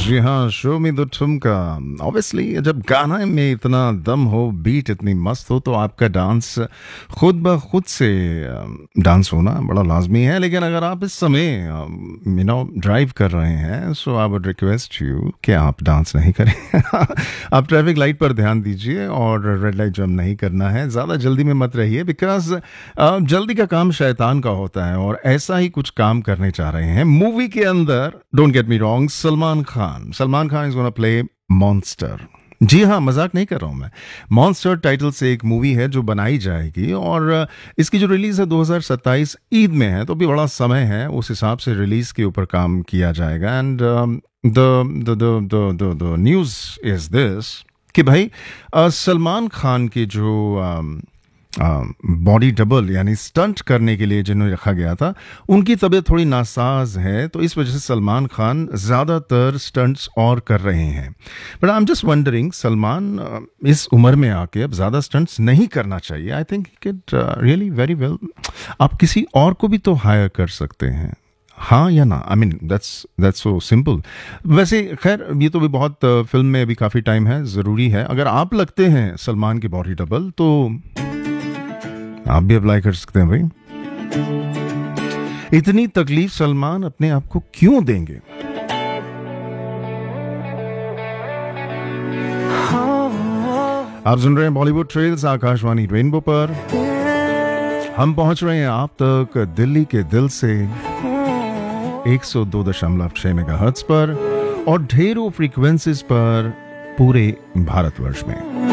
जी हाँ, show me the ठुमका। Obviously जब गाना में इतना दम हो, बीट इतनी मस्त हो, तो आपका डांस खुद ब खुद से डांस होना बड़ा लाजमी है। लेकिन अगर आप इस समय ड्राइव कर रहे हैं, सो आई वुड रिक्वेस्ट यू कि आप डांस नहीं करें। आप ट्रैफिक लाइट पर ध्यान दीजिए और रेड लाइट जंप नहीं करना है। ज़्यादा जल्दी में मत रहिए, बिकॉज जल्दी का काम शैतान का होता है, और ऐसा ही कुछ काम करने जा रहे हैं मूवी के अंदर। Don't get me wrong, Salman Khan is gonna play monster. जी हाँ, मजाक नहीं कर रहा हूँ मैं। मॉन्स्टर टाइटल से एक मूवी है जो बनाई जाएगी, और इसकी जो रिलीज है 2027 ईद में है, तो भी बड़ा समय है। उस हिसाब से रिलीज के ऊपर काम किया जाएगा। And the news is this कि भाई सलमान खान की जो बॉडी डबल यानी स्टंट करने के लिए जिन्हें रखा गया था, उनकी तबीयत थोड़ी नासाज है, तो इस वजह से सलमान खान ज़्यादातर स्टंट्स और कर रहे हैं। But I am just wondering, Salman इस उम्र में आके अब ज़्यादा स्टंट्स नहीं करना चाहिए। I think he can really very well. आप किसी और को भी तो हायर कर सकते हैं, हाँ या ना? I mean that's so simple. वैसे खैर, ये तो भी बहुत फिल्म में अभी काफ़ी टाइम है, ज़रूरी है। अगर आप लगते हैं सलमान की बॉडी डबल, तो आप भी अप्लाई कर सकते हैं भाई। इतनी तकलीफ सलमान अपने आप को क्यों देंगे? आप सुन रहे हैं बॉलीवुड ट्रेल्स आकाशवाणी रेनबो पर। हम पहुंच रहे हैं आप तक दिल्ली के दिल से 102.6 मेगाहर्ट्ज पर और ढेरों फ्रीक्वेंसीज पर पूरे भारतवर्ष में।